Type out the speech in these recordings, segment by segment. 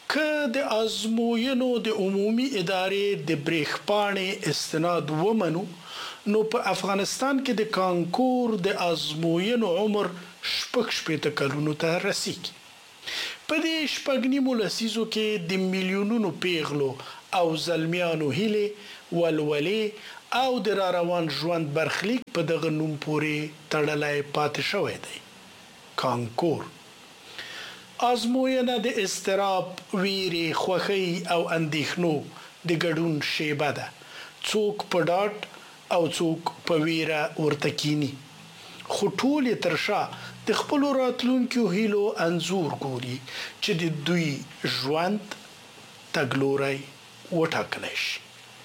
که د ازموینو د عمومي ادارې د بریښپاڼې استناد ومنو نو په افغانستان کې د کانکور د ازموینو عمر 6 کلونو ته رسیږي. په دې 6 لسیزو کې د میلیونونو پیغلو او زلمیانو هیلې ولولې او د را روان ژوند برخلیک په دغه نوم پورې تړلی پاتې شوی دی. کانکور ازموینه د اضطراب، ویرې، خوښۍ او اندېښنو د ګډون شیبه ده. څوک په ډاډ او څوک په ویره ورته کینی، خو ټول یې تر شا د خپلو راتلونکو هیلو انځور ګوري چې د دوی ژوند تګلوری وټاکلی شي.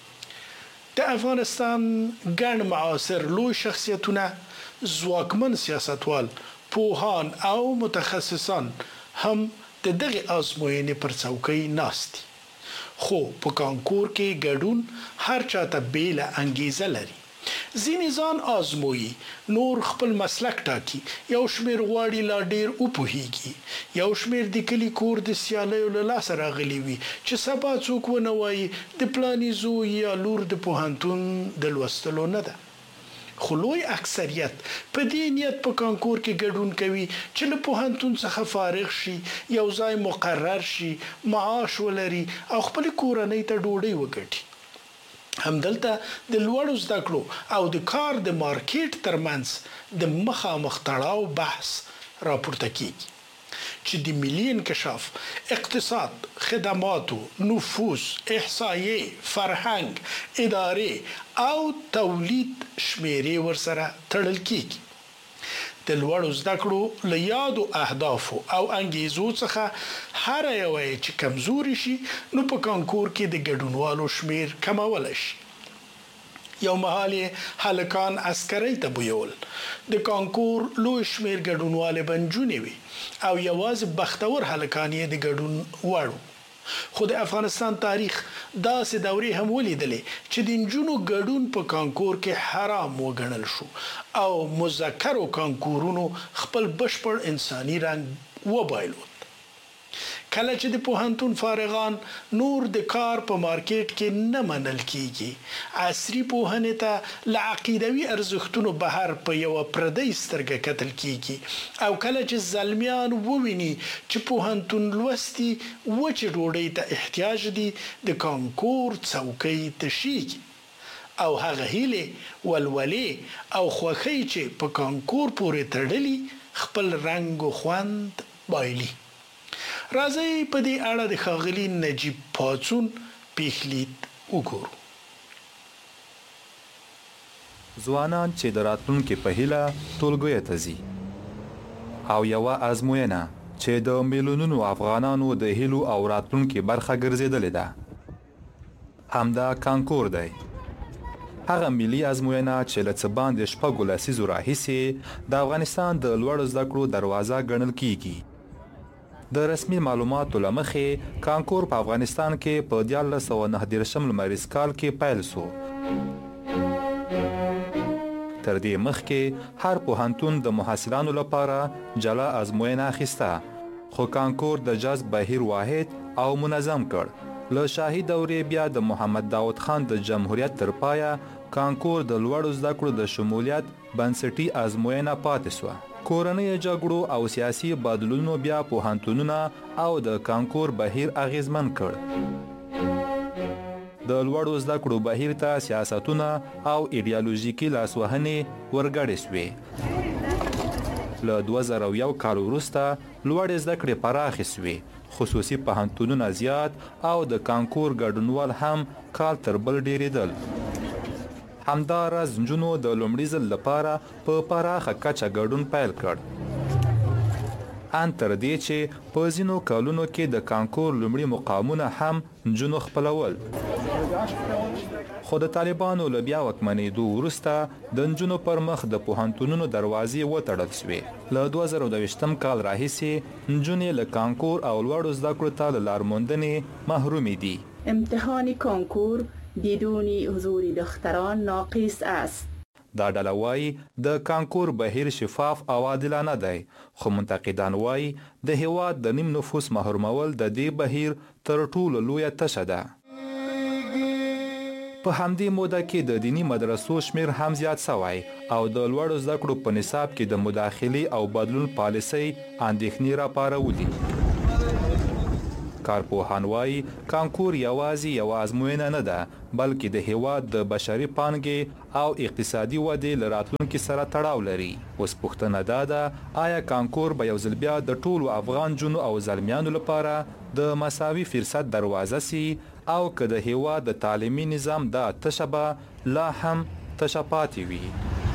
د افغانستان ګڼ معاصر لوی شخصیتونه، ځواکمن سیاستوال، پوهان او متخصصان هم د دغه ازموینې پر څوکۍ ناست دي. خو په کانکور کې ګډون هر چاته بیله انګیزه لري. ځینې ځان ازمويي، نور خپل مسلک ټاکي، یو شمېر غواړي لا ډیر وپوهیږي، یو شمېر د کلي کور د سیالیو له لاسه راغلي وي چې سبا څوک ونه وایي د پلاني زوی یا لور د پوهنتون د لوستلو نه ده. خو لوی اکثریت په دې نیت په کانکور کې ګډون کوي چې له پوهنتون څخه فارغ شي، یو ځای مقرر شي، معاش ولري او خپل کورنۍ ته ډوډۍ وګټي. همدلته د لوړو زده کړو او د کار د مارکیټ ترمنځ د مخامخ تړاو بحث راپورته کیږي چې د ملي انکشاف، اقتصاد، خدماتو، نفوس، احصایې، فرهنګ، ادارې او تولید شمیرې ورسره تړل کیږي. د لوړو زده کړو له یادو اهدافو او انګیزو څخه هر یو چې کمزوري شي نو په کانکور کې د ګډونوالو شمیر کمولی شي. یو مهال یې هلکان عسکرۍ ته بویول، د کانکور لوی شمیر ګډونوالې به نجونې وي او یوازې بختور هلکان یې د ګډون وړ وو. خو د افغانستان تاریخ داسې دورې هم ولیدلې چې د نجونو ګډون په کانکور کې حرام وګڼل شو او مذکرو کانکورونو خپل بشپړ انساني رنګ وبایلود. کله چې د پوهنتون فارغان نور د کار په مارکیټ کې نه منل کیږي، عصري پوهنې ته له عقیدوي ارزښتونو بهر په یوه پردۍ سترګه کتل کیږي او کله چې زلمیان وویني چې پوهنتون لوستي وچې ډوډۍ ته احتیاج دي، د کانکور څوکۍ تشیږي او هغه هیلې، ولولې او خوښۍ چې په کانکور پورې تړلي خپل رنګ او خوند بایلي. راځئ په دې اړه د ښاغلي نجیب پاڅون پیښلید وګورو. ځوانان چې د راتلونکي په هیله ټولګیو ته ځي او یوه ازموینه چې د میلیونونو افغانانو د هیلو او راتلونکي برخه ګرځېدلې ده، همدا کانکور دی. هغه ملي ازموینه چې له څه باندې 6 لسیزو راهیسې د افغانستان د لوړو زده کړو دروازه ګڼل کیږي. د رسمي معلوماتو له مخې کانکور په افغانستان کې په 1999 لمریز کال کې پیل شو. تر دې مخکې هر پوهنتون د محصلانو لپاره جلا ازموینه اخیسته، خو کانکور د جذب بهیر واحد او منظم کړ. له شاهي دورې بیا د محمد داود خان د جمهوریت تر پایه کانکور د لوړو زده کړو د شمولیت بنسټي ازموینه پاتې شوه. کورنۍ جګړو او سیاسي بدلونونو بیا پوهنتونونه او د کانکور بهیر اغیزمن کړ. د لوړو زده کړو بهیر ته سیاستونه او ایډیالوژیکي لاسوهنې ورګډې شوې. له 2001 کال وروسته لوړې زده کړې پراخې شوې، خصوصي پوهنتونونه زیات او د کانکور ګډونوال هم کال تر بل ډیریدل. همداراز نجونو د لومړي ځل لپاره په پراخه کچه ګډون پیل کړ، ان تر دې چې په ځینو کلونو کې د کانکور لومړي مقامونه هم نجونو خپلول. خو د طالبانو له بیا واکمنېدو وروسته د نجونو پر مخ د پوهنتونونو دروازې وتړل شوې. له 2022 کال راهیسې نجونې له کانکور او لوړو زده کړو ته له لارموندنې محرومې دي. امتحان کانکور بدون حضور دختران ناقص است. دا ډله وایي د کانکور بهیر شفاف او عادلانه دی، خو منتقدان وایي د هیواد د نیم نفوس محرومول د دې بهیر تر ټولو لویه تشه ده. په همدې موده کې د دینی مدرسو شمیر هم زیات شوی او د لوړو زده کړو په نصاب کې د مداخلې او بدلون پالیسۍ اندېښنې راپارولي. کارپوهان وایي کانکور یوازې یوه ازموینه نه ده، بلکې د هیواد د بشري پانګې او اقتصادي ودې له راتلونکي سره تړاو لري. اوس پوښتنه دا ده آیا کانکور به یو ځل بیا د ټولو افغان جنو او زلمیانو لپاره د مساوي فرصت دروازه سي او که د هیواد د تعلیمي نظام دا تشه به لا هم تشه پاتې وي؟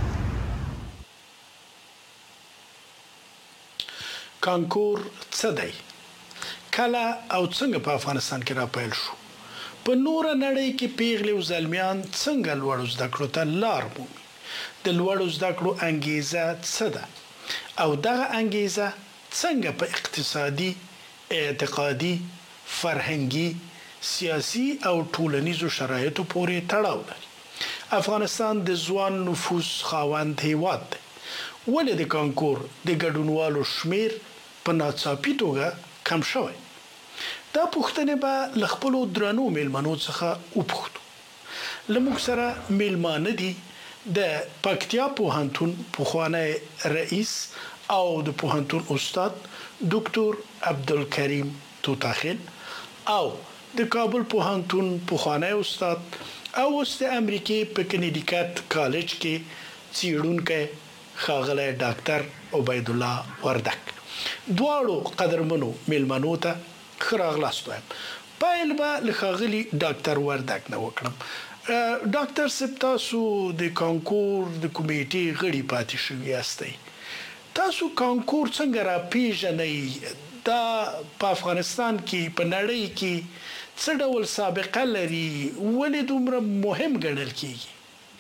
کانکور څه دی؟ کله او څنګه په افغانستان کې راپیل شو؟ په نوره نړۍ کې پیغلې او زلمیان څنګه لوړو زده کړو ته لار مومي؟ د لوړو زده کړو انګیزه څه ده او دغه انګیزه څنګه په اقتصادي، اعتقادي، فرهنګي، سیاسي او ټولنیزو شرایطو پورې تړاو لري؟ افغانستان د ځوان نفوس خاوند هیواد دی، ولې د کانکور د ګډونوالو شمیر په ناڅاپي توګه کم شوی؟ دا پوښتنې به له خپلو درنو میلمنو څخه وپوښتو. له موږ سره میلمانه دي د پکتیا پوهنتون پخوانی رئیس او د پوهنتون استاد دکتور عبدالکریم توتاخیل او د کابل پوهنتون پخوانی استاد او اوس د امریکې په کنیډیکټ کالج کې څیړونکی ښاغلی ډاکټر عبید الله وردک. دواړو قدرمنو میلمنو ته ښه راغلاست وایم. پیل به له ښاغلي ډاکټر وردک نه وکړم. ډاکټر صاحب، تاسو د کانکور د کمیټې غړي پاتې شوي یاستئ. تاسو کانکور څنګه راپیژنئ؟ دا په افغانستان کې، په نړۍ کې څه ډول سابقه لري؟ ولې دومره مهم ګڼل کیږي؟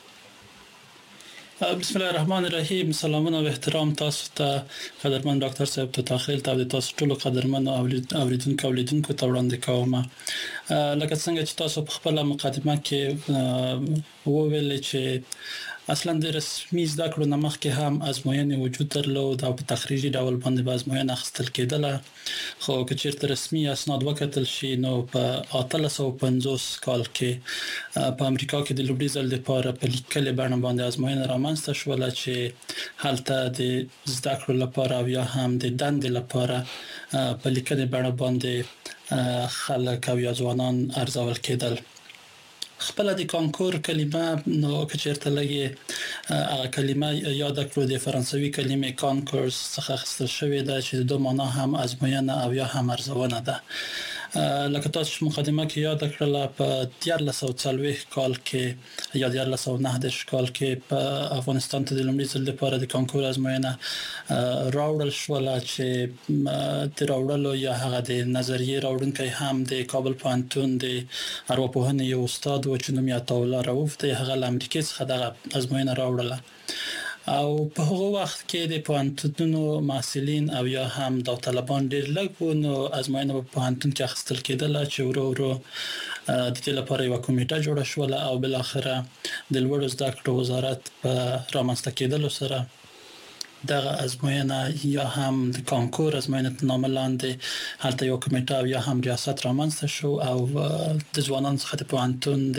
بسم الله الرحمن الرحیم. سلامونه او احترام تاسو ته قدرمن ډاکټر صاحب توتاخیل ته او تاسو ټول قدرمن اوریدونکو او لیدونکو ته وړاندې کوم. لکه څنګه چې تاسو په خپل مقدمه کې وویل چې اصلا د رسمي زده کړو نه مخکې هم ازموینې وجود درلود او په تخریجي ډول باندې به ازموینه اخیستل کېدله، خو که چیرته رسمي اسناد وکتل شي نو په 1850 کال کې په امریکا کې د لومړي ځل لپاره په لیکلې بڼه باندې ازموینه رامنځته شوله چې هلته د زده کړو لپاره او یا هم د دندې لپاره په لیکلې بڼه باندې خلک او یا ځوانان ارزول کېدل. خپل د کانکور کلمه نو که چیرته لګي هغه کلمه یاد کړو د فرانسوي کلمې کانکورس څخه اخیستل شوې ده چې د دوه معنا هم ازموینه او یا هم ارزونه ده. لکه تاسو مقدمه کې یاد کړل په 1340 کال کې یا 1309 کال کې په افغانستان ته د لومړي ځل لپاره د کانکور ازموینه راوړل شوله چې د راوړلو یا هغه د نظریې راوړونکی هم د کابل پوهنتون د ارواپوهنې یو استاد و چې نوم یې عطاالله رؤوف دی. هغه له امریکې څخه دغه ازموینه راوړله او په هغه وخت کې د پوهنتونونو محصلین او یا هم داوطلبان ډېر لږ وو، نو ازموینه په پوهنتون کې اخیستل کېدله چې ورو ورو د دې لپاره یوه کمیټه جوړه شوله او بالاخره د لوړو زده کړو وزارت په رامنځته کېدلو سره دغه ازموینه یا هم د کانکور ازموینه په نامه لاندې هلته یو کمیټه او یا هم ریاست رامنځته شو او د ځوانانو څخه د پوهنتون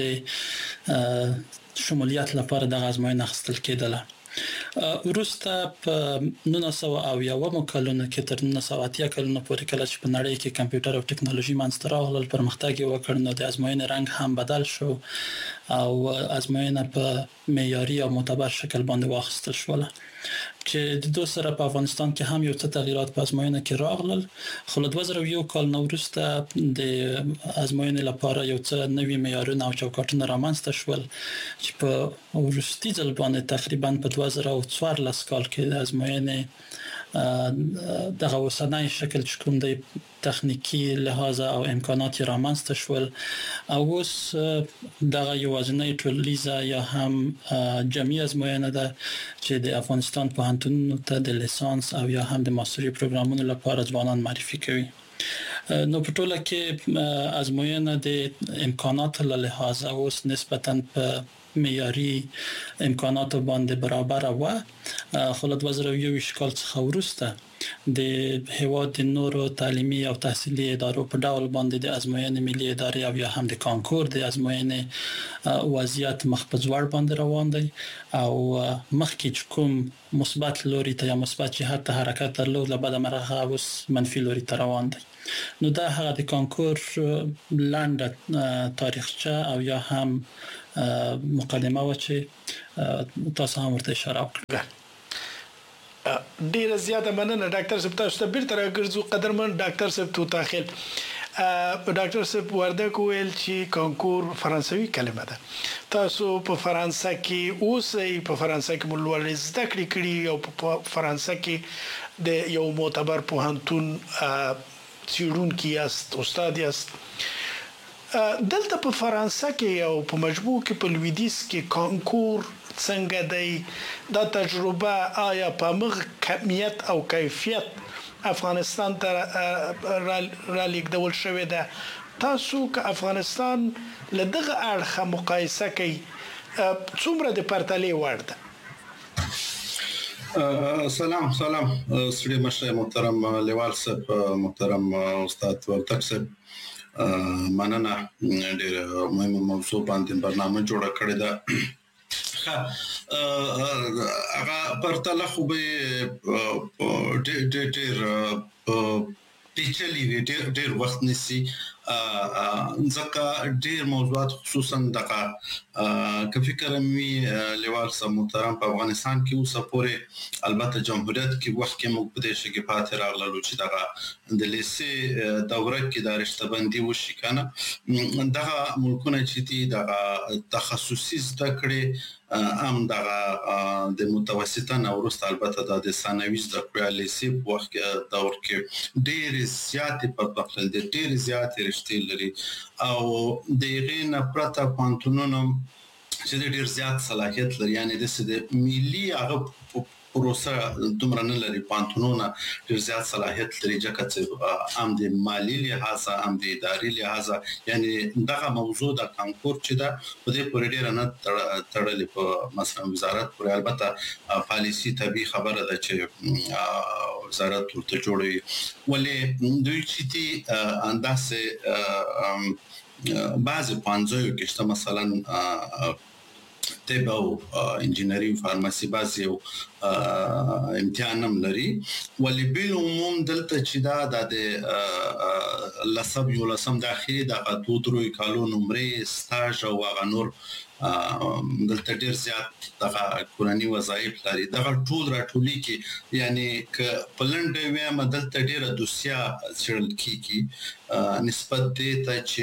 د شمولیت لپاره دغه ازموینه اخیستل کېدله. وروسته په 1990 کلونو کې تر 1980 کلونو پورې کله چې په نړۍ کې کمپیوټر او ټکنالوژي منځته راغلل، پرمختګ یې وکړ، نو د ازموینې رنګ هم بدل شو او ازموینه په معیاري او معتبر شکل باندې واخیستل شوله چې د دوه سره په افغانستان کې هم یو څه تغییرات په ازموینه کې راغلل. خو له 2001 کال نه وروسته د ازموینې لپاره یو څه نوي معیارونه او چوکاټونه رامنځته شول چې په وروستي ځل باندې تقریبا په 2014 کال کې د ازموینې دغه اوسنی شکل چې کوم د تخنیکی لحاظ او امکانات رامنځته شول او اوس دغه یوازینی ټولیزه یا هم جمعي ازموینه ده چې د افغانستان پوهنتونونو ته د لیسانس او یا هم د ماستري پروګرامونو لپاره ځوانان معرفي کوي. نو په ټوله کې ازموینه د امکانات له لحاظ اوس نسبتاً په معیاري امکانات باندې برابر و. خو له 2021 کال څخه وروسته د هیواد د نورو تعلیمي او تحصیلي ادارو په ډول باندې د ازموینې ملي ادارې او یا هم د کانکور د ازموینې وضعیت مخ په ځوړ باندې روان دی او مخکې چې کوم مثبت لوري ته یا مثبت جهت ته حرکت درلود له بعد مرغه اوس منفي لوري ته روان دی. نو دا هغه د کانکور لنډه تاریخچه او یا هم مقدمه و چې تاسو هم ورته اشاره وکړه. ډیره زیاته مننه ډاکټر صاحب. تاسو ته بیرته راګرځو قدرمن ډاکټر صاحب توتاخیل. ډاکټر صاحب وردک ویل چې کانکور فرانسوي کلمه ده. تاسو په فرانسه کې اوسئ، په فرانسه کې مولول زده کړې او په فرانسه کې د یو معتبر پوهنتون څیړونکي یاست، استاد یاست. دلته په فرانسه کې او په مجموع کې په لویدیځ کې کانکور څنګه دی؟ دا تجربه آیا په مغ کمیت او کیفیت افغانستان ته را لیږدول شوې ده؟ تاسو که افغانستان له دغه اړخه مقایسه کوي څومره د پرتلې وړ ده؟ سلام سړي مشه محترم لیوال صاحب، محترم استاد وردک صاحب، مننه. ډېر مهمه موضوع باندې برنامه جوړه کړې ده. هغه پرتله خو به ډېر پیچلي وي، ډېر وخت نیسي ځکه ډېر موضوعات خصوصا دغه که فکر مې لیوال صاحب محترم په افغانستان کې اوسه پورې البته جمهوریت کې وخت کې موږ په دې شګه پاتې راغلو چې دغه د لیسې دوره کې د رشته بندي وشي کنه. دغه ملکونه چې دي دغه تخصصي زده کړې ام دغه د متوسطه نورست البته د ثانوي زده کړې لیسې په وخت دور کې ډېر زیاتې پرمختلل دي، ډېر زیاتې رشتې لري او دغه نه پرته پانتونونو چې ډېر زیات صلاحیت لري، یعنی د ملي هغه پروسه دومره نه لري، پانتونونه ډېر زیات صلاحیت لري چې ام د مالی لحاظ ام د اداري لحاظ، یعنی دغه موضوع د کانکور چې دا په دې پورې ډېر نه تړلې په مثلا وزارت پورې. البته پالیسی طبي خبره ده چې وزارت ورته جوړوي، ولې دوی چې دي انداسه بعضی پانځوي کې مثلا طب او انجینری فارماسي بعضی امتحان هم لري، ولې بل عموم دلته چې دا د لسب یو لسم داخلي د اتودرو کالو نمرې سټاژ او غنور دلته ډیر زیات دغه کورنۍ وظایف لري. دغه ټول راټولي کې یعنی ک پلند ویم دلته ډیره دوسیا چړل کیږي نسبت دې ته چې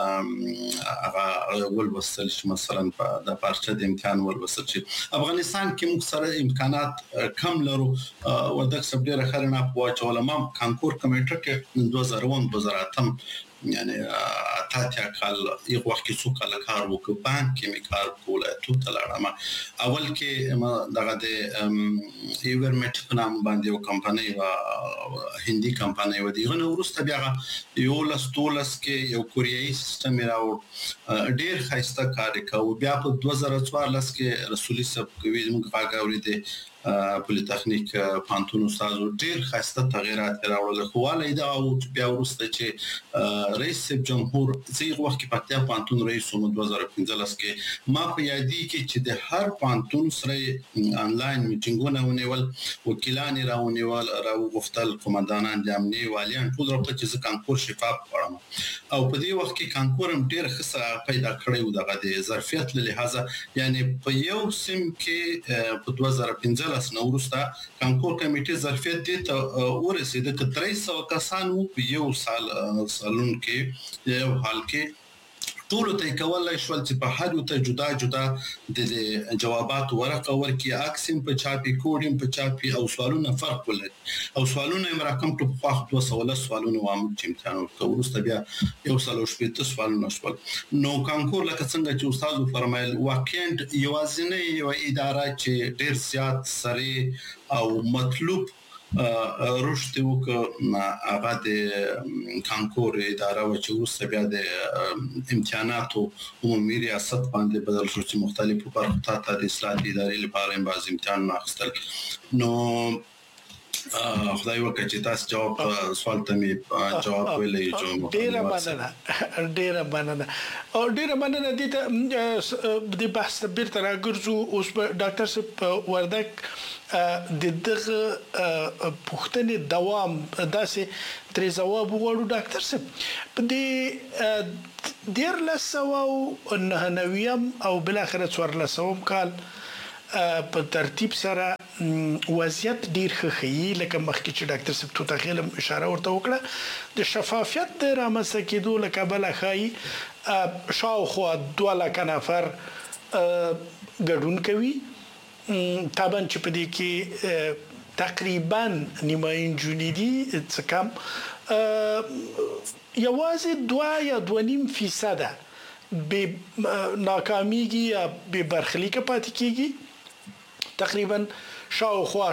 هغه ول وصل مثلا د پارچه د امتحان ول وصل چې افغانستان کې موږ سره امکانات کم لرو. وردک سب ډیره خلنه پوهه علماء کانکور کمیټه کې 2008 یعنی اتاتیا کال یو وخت کې څو کال کار وکړ، بانک کې مې کار کوله ته تلاړم. اول کې دغه د ایورمټ په نام باندې یو کمپنۍ و هندي کمپنۍ و دی غنه ورسته بیا یو لستولس کې یو کوریایي سیستم راو ډیر خاصه کار کوي. بیا په 2014 کې رسولي صاحب کوي موږ غاګوري دي پولیټکنیک پانتون استاد ډیر خاصه تغیرات راوړل. خو ولې دا او بیا ورسته چې رئیس جمهور زیغ وخت کې پاتیا پانتون رئیس و 2015 کې ما په یادی کې چې د هر پانتون سره انلاین میټینګونه ونیول، وکیلان راونیول، راوغفتل قومندانان د امنیه والیان ټول راپته چې کانکور شفاف کړم. او په دې وخت کې کانکور هم ډیر خسره پیدا کړی و دغه د ظرفیت له لحاظه، یعنی په یو سیم کې په 2015 نورسته کانکور کمیټه ظرفیت دې ته ورسېده چې 300 کسان وو په یو سالون کې یو حال کې ټول ته کولای شول چې په هر یو ته جدا جدا د جوابات ورقه ورکي، اکسیم په چاپی، کوډیم په چاپی او سوالونه فرق ولري او سوالونه مرکم ته په خاط 200 سوالونه وام چې امتحان ورکوسته بیا یو سلو شپږ سوالونه شول. نو کانکور لکه څنګه چې استاد فرمایل واقعا یوازینی یو اداره چې ډیر زیات سری او مطلوب رشد وکړه هغه د کانکور اداره و چې وروسته بیا د امتحاناتو عمومي ریاست باندې بدل شو چې مختلفو برخو ته د اصلاحاتي ادارې لپاره هم باز امتحان اخیستل نو خدای وکړي چې تاسو جواب سوال ته می جواب ویلې جو ډیره مننه او ډیره مننه دي ته د بحث بیرته راګرځو اوس ډاکټر صاحب وردک د دغه پوښتنې دوام داسې تر جواب وړو ډاکټر صاحب د 1999 او بل اخر 1400 کال په ترتیب سره وضعیت ډیر ښه لکه مخکې چې ډاکټر صاحب تو تخیلم اشاره ورته وکړه د شفافیت د رامنځته کېدو لکه بل ښایي شاوخوا 2 لک نفر ګډون کوي طبعا چې په دې کې تقریبا نیمه انجونی دي څه کم یوازې 2 یا 2.5% به ناکامیږي یا به برخلیک پاتې کیږي تقریبا شاوخوا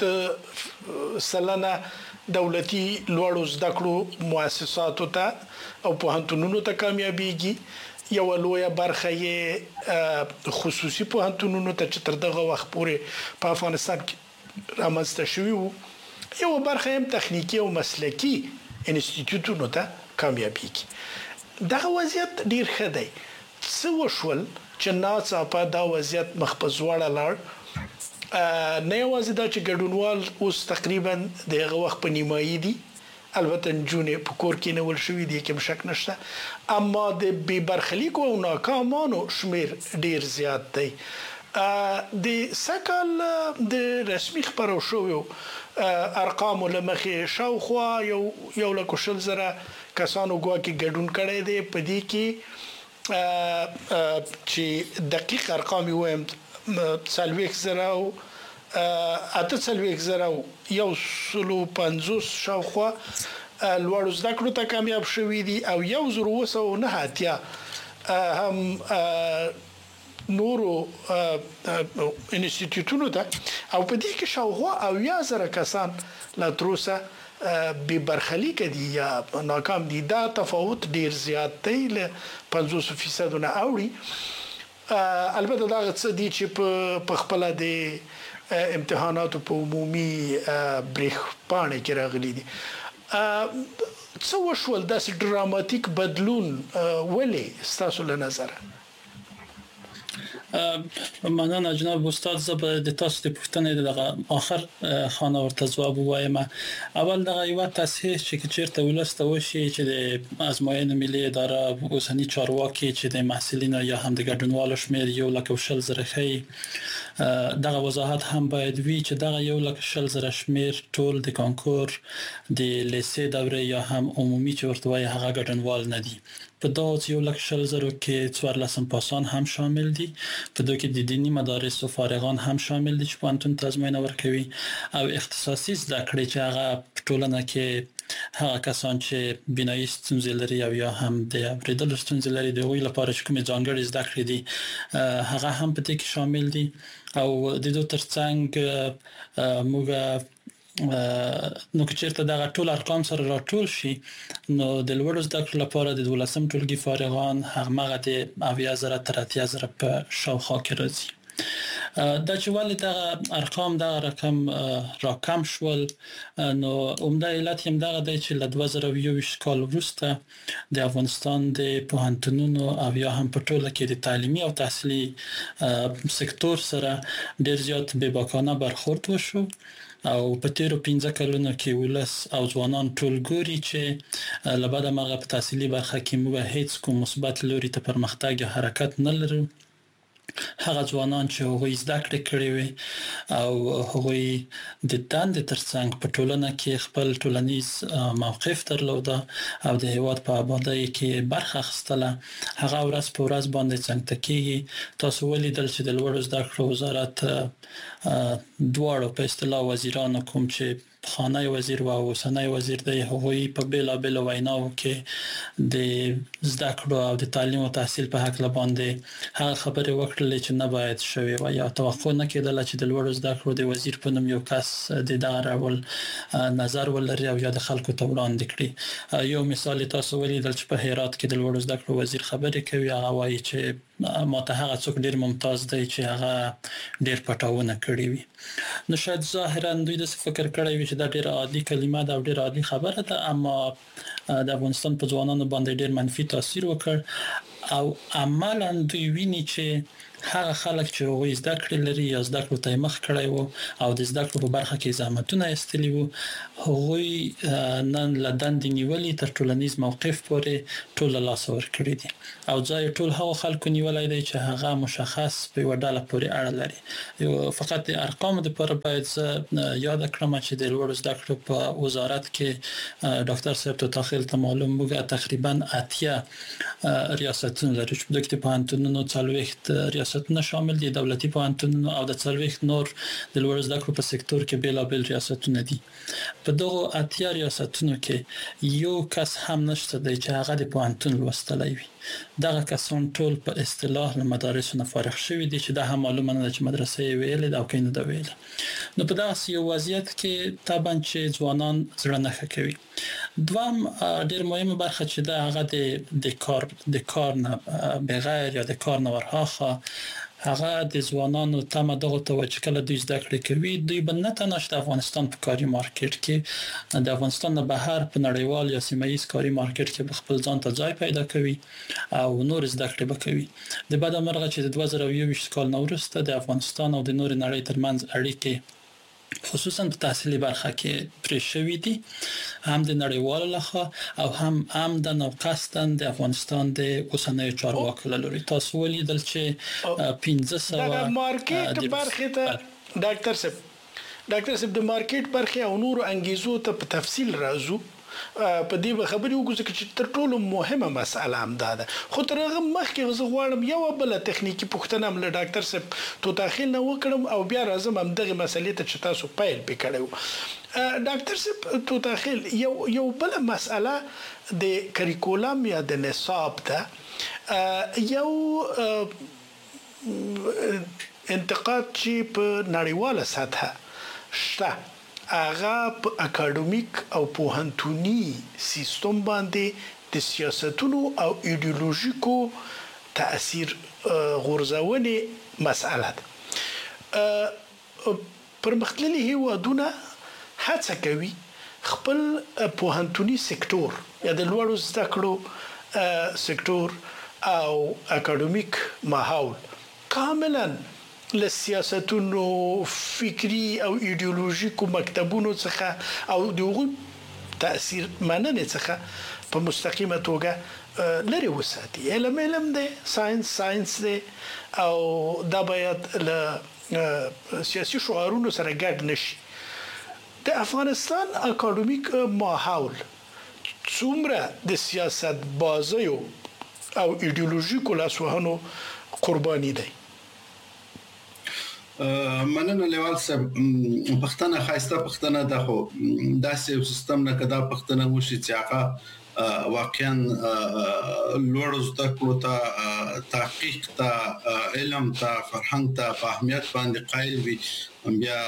80% دولتي لوړو زده کړو مؤسساتو ته او پوهنتونونو ته کامیابیږي یو لویه برخه یې خصوصي پوهنتونونو ته چې تر دغه وخت پورې په افغانستان کې رامنځته شوي وو یو برخه هم تخنیکی او مسلکی انسټیټیوټونو ته کامیابیږي دغه وضعیت ډیر ښه دی څه وشول چې ناڅاپه دا وضعیت مخ په ځوړه لاړ نه یوازې دا چې ګډونوال اوس تقریبا دغه وخت په نیمایي دي البته جون په کور کې نه ول شوې دي کوم شک نشته اما د بې برخلیکو او ناکامانو شمیر ډیر زیات دی د سکل د رسمي خبرو شوو ارقام لمخې شاوخوا یو لکه شل زره کسانو ګواکې ګډون کړي دي په دې کې چې دقیق ارقام وایم 40,000 8,000 یو سلو 50 شاوخوا لوړ زده کړو ته کامیاب شوي دي او 1,900 هم نورو انسټیټیوټونو ته او په دې کې شاوخوا 10,000 کسان لا تروسه به برخلیک دي یا ناکام دي دا تفاوت ډیر زیات دی ل 50% نه اوړي البته دا څه دي چې په خپل د امتحاناتو په عمومي بریخ پاڼې کې راغلي دي څه وشول داسې ډراماتیک بدلون ولې ستاسو له نظره مننه جناب استاد زه د تاسو د پوښتنې د اخر خانه ورته جواب وایم اول دغه یو تصحیح چې چیرته ولسته وشي چې د ازموینې ملي اداره اوسنی چارواکي چې د محصلینو یا هم د ګډونوالو شمیر 1,000 خي دغه وضاحت هم باید وی چې دغه 1,000 شمیر ټول د کانکور د لیسې دوره یا هم عمومي چې ورته وایي هغه ګډونوال نه دي په دغه 1,000 کې 14 پاسان هم شامل دي په دوی کې د دینی مدارس او فارغان هم شامل دي چې پوهنتون ته ازموینه ورکوي او اختصاصي زده کړې چې هغه ټولنه کې هغه کسان چې بنایي ستونزې لري او یا هم د اوریدلو ستونزې لري د هغوی لپاره چې کومې ځانګړې زده کړې دي هغه هم په دې کې شامل دي او د دوی ترڅنګ موږ نو که چیرته دغه ټول ارقام سره راټول شي نو د لوړو زده کړو لپاره د 12م ټولګي فارغان هغه د 70,000 تر 80,000 په شاوخوا کې راځي دا چې ولې دغه ارقام دغه رقم راکم شول نو عمده علت هم دغه دی چې له 2021 کال وروسته د افغانستان د پوهنتونونو او یا هم په ټوله کې د تعلیمي او تحصیلي سکتور سره ډیر زیات بېباکانه برخورد وشو او په تیرو 15 کلونو کې ولس او ځوانان ټول ګوري چې لبعد مرغه په تحصیلي برخه کې موږ هیڅ کوم مثبت لوري ته پرمختګ یا حرکت نه لرو هغه ځوانان چې هغوی زده کړې کړې وي او هغوی د دندې ترڅنګ په ټولنه کې خپل ټولنیز موقف درلوده او د هیواد په آبادی کې برخه اخیستله هغه ورځ په ورځ باندې څنګه کېږي تاسو ولیدل چې د لوړو زده کړو وزارت دواړو په اصطلاح وزیرانو کوم چې پخوانی وزیر او اوسنی وزیر د هغوی په بیلابل ویناو کې د زده کړو او د تعلیم او تحصیل په حق باندې هغه خبرې وکړلې چې نه باید شوي و یا توقع نه کېدله چې د لوړو زده کړو د وزیر په نوم یو کس د دغه ډول نظر ولري او یا د خلکو ته وړاندې کړي. یو مثال تاسو ولیدل چې په هرات کې د لوړو زده کړو وزیر خبرې کوي، هغه وایي چې ماته هغه څوک ډیر ممتاز دی چې هغه ډیر پټاونه کړی وي. نو شاید ظاهرا دوی د فکر کړی وي چې دا ډیر عادي کلمه ده او ډیر عادي خبره ده، اما د افغانستان په ځوانانو باندې ډیر منفي تاثیر وکړ او عملاً دوی ویني چې هغه خلک چې هغوی زده کړې لري یا زده کړو ته مخ کړی وو او د زده کړو په برخه کې زحمتونه ایستلي وو، هغوی نن له دندې نیولې تر ټولنیز موقف پورې ټول له لاسه ورکړي دي او ځای ټول هغو خلکو نیولای دی چې هغه مشخص په یوه ډله پورې اړه لري. یو فقط د ارقامو دپاره باید زه یاد کړم چې د لوړو زده کړو په وزارت کې ډاکټر صاحب توتاخیل ته معلوم موږ تقریبا 8 ریاستونه لرو چې په دوی کې د پوهنتونونو 40 ریاستونه شامل دي، دولتي پوهنتونونه او د 40 نور د لوړو زده کړو په سکتور کې بیلابل ریاستونه دي. په دغه 8 ریاستونو کې یو کس هم نشته دی چې هغه د پوهنتون لوستلی وي. دغه کسان ټول په اصطلاح له مدارسو نه فارغ شوي دي چې دا هم معلومه نه ده چې مدرسې یې ویلې ده او که یې نه ده ویلې. نو په دغسې یو وضعیت کې طبعا چې ځوانان زړه نه ښه کوي. دویم ډېر مهمه برخه چې ده هغه د کار نه بغیر یا د کار نه ورهاخوا هغه د ځوانانو تمه دغه ته چې کله دوی زده کړې کوي دوی به نه تنها د افغانستان په کاري مارکیټ کې د افغانستان نه بهر په نړیوال یا سیمه ییز کاري مارکیټ کې خپل ځان ته ځای پیدا کوي او نور زده کړې به کوي. د بده مرغه چې د 2021 کال نه وروسته د افغانستان او د نور نړۍ ترمنځ اړیکې خصوصا په تحصیلي برخه کې پرې شوي دي، هم د نړیوالو لخوا او هم عمدن او قصدن د افغانستان د اوسنیو چارواکو له لوري. تاسو ولیدل چې 1500 د مارکیټ برخه ته ډاکټر صاحب د مارکیټ برخه او نور انګیزو ته په تفصیل راځو. په دې خبرې وګورئ چې تر ټولو مهمه مسأله هم ده. خو تر هغه مخکې زه غواړم یو بل تخنیکی پوښتنه هم له ډاکټر صاحب توتاخیل نه وکړم او بیا راځم هم دغه مسلې ته چې تاسو پیل پکړو. ډاکټر صاحب توتاخیل یو بل مسأله د کریکولم یا د نصاب ده یو انتقاد چې په نړیواله سطحه شته هغه په اکاډمیک او پوهنتوني سیستم باندې د سیاستونو او ایدئولوژیکو تاثیر غورځونې مسأله ده. پرمختللي هیوادونه هڅه کوي خپل پوهنتوني سکتور یا د لوړو زده کړو سکتور او اکاډمیک ماحول کاملا له سیاستونو فکری او ایدئولوژیکو مکتبونو څخه او دغه تاثیر مننه څخه په مستقیمه توګه لري وساتي. علم دی، ساينس دی او دا باید له سیاسي شعارونو سره ګډ نشي. د افغانستان اکاډمیک ماحول څومره د سیاست بازیو او ایدئولوژیکو لاسوهنو قرباني دی؟ مننه لیوال صاحب. پښتنه خاصه پښتنه ده خو داسې یو سیستم نه کدا پښتنه وشي چې هغه واقعا لوړ زده کړو ته تحقیق ته علم ته فرهنګ ته په اهمیت باندې قایل وي. بیا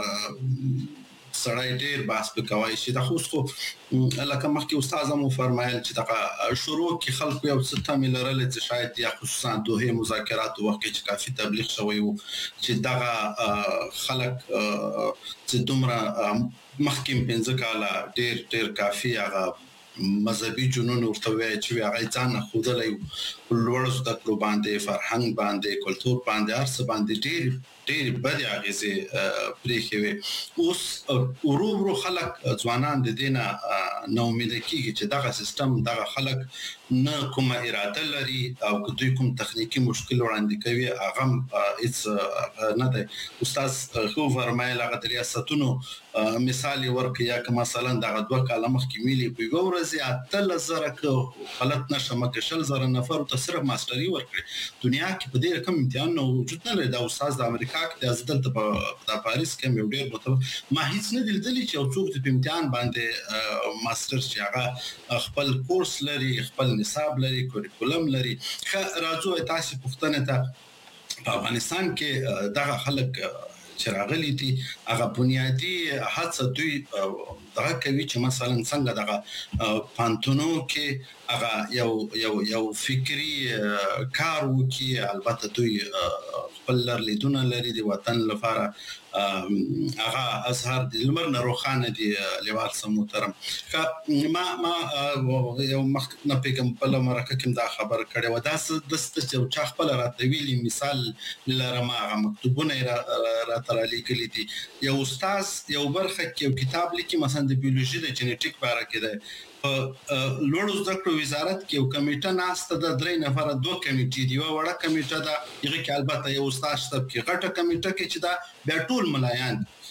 سړی ډیر بحث وکوي چې د خوستو لکه مخکې استاد مو فرمایل چې دا شروع کې خلکو یو څه تامل لرل چې شاید یا خصوصا دوه مذاکرات وخت چې کافي تبلیغ شوی وو چې دا خلک چې دومره مخکې 15 کاله ډیر کافي هغه مذهبي جنون ورته وی چې هغه ځان خودلې لوړ زده کړو باندې فرهنګ باندې کلچر باندې ارس باندې ډیر بدی اغیزه پرې کوي. اوس ورو خلک ځوانان د دینه نو امید کیږي چې دغه سیستم دغه خلک نه کومه اراده لري او دوی کوم تخنیکی مشکل وړاندې کوي هغه هیڅ نه دی. استاد خو فرمایله هغه ریاستونو مثال ورکړي یا که مثلا د 2 کال مخکې ویلي په ګورزي 8000 ک غلط نشم کې 10000 نفر ته صرف ماستري ورکړي دنیا کې په دې رقم امتحان نو وجود نه لري دا استاد د امریکا کې د ازدل په پاریس کې یو ډېر بوته ما هیڅ نه دلدلې چې څوک د امتحان باندې ماستر چې هغه خپل کورس لري خپل نصاب لري کوریکولم لري راځو تاسو پوښتنه ته په افغانستان کې دغه خلک چې راغلي دي هغه بنیادی هڅه دوی دغه کوي چې مثلا څنګه دغه پانتونو کې هغه یو فکری کار وکي البته دوی خپل لیدونه لري د وطن لپاره هغه ازهر د لمر نه روخانه دي لیوال سم محترم ما یو مخ نه پیګم په لمرکه کې دا خبر کړي و دا د چا خپل راته ویلي مثال لرما مکتوبونه را تر لیکلي دي یو استاد یو برخه کې کتاب لیکي مثلا د بیولوژي د جنټیک باره کې ده لوړ زده کړو وزارت کې یو کمیټه ناسته د 3 نفر 2 کمیټې دی وړه کمیټه دا هغه کې البته یو استاد شته کې غټه کمیټه کې چې دا بیا ټول ملایان